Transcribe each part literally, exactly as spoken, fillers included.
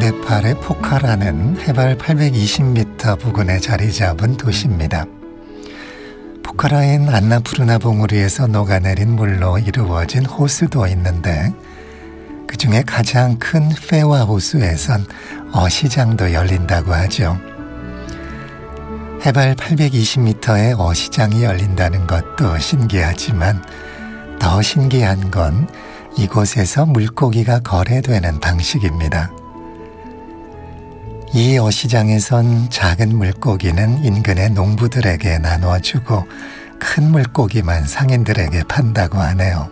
네팔의 포카라는 해발 팔백이십 미터 부근에 자리 잡은 도시입니다. 포카라엔 안나푸르나 봉우리에서 녹아내린 물로 이루어진 호수도 있는데 그 중에 가장 큰 페와 호수에선 어시장도 열린다고 하죠. 해발 팔백이십 미터의 어시장이 열린다는 것도 신기하지만 더 신기한 건 이곳에서 물고기가 거래되는 방식입니다. 이 어시장에선 작은 물고기는 인근의 농부들에게 나눠주고 큰 물고기만 상인들에게 판다고 하네요.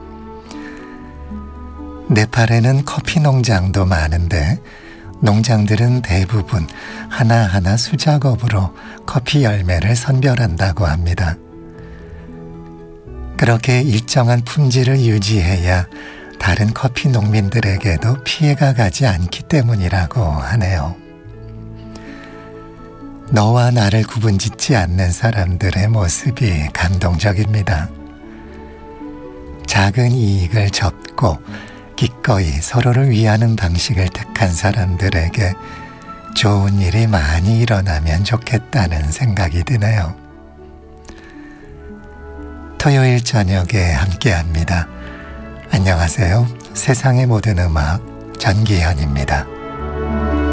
네팔에는 커피 농장도 많은데 농장들은 대부분 하나하나 수작업으로 커피 열매를 선별한다고 합니다. 그렇게 일정한 품질을 유지해야 다른 커피 농민들에게도 피해가 가지 않기 때문이라고 하네요. 너와 나를 구분짓지 않는 사람들의 모습이 감동적입니다. 작은 이익을 접고 기꺼이 서로를 위하는 방식을 택한 사람들에게 좋은 일이 많이 일어나면 좋겠다는 생각이 드네요. 토요일 저녁에 함께합니다. 안녕하세요. 세상의 모든 음악 전기현입니다.